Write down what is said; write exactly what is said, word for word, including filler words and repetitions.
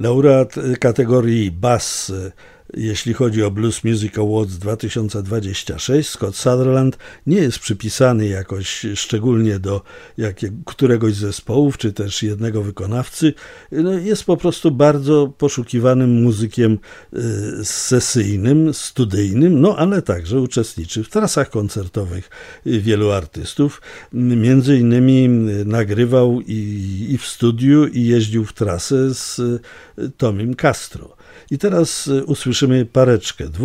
Laureat kategorii Bass, jeśli chodzi o Blues Music Awards dwa tysiące dwudziesty szósty, Scott Sutherland, nie jest przypisany jakoś szczególnie do jakiego, któregoś z zespołów, czy też jednego wykonawcy. No, jest po prostu bardzo poszukiwanym muzykiem y, sesyjnym, studyjnym, no ale także uczestniczy w trasach koncertowych wielu artystów. Między innymi nagrywał i, i w studiu, i jeździł w trasę z Tomim Castro. I teraz usłyszymy pareczkę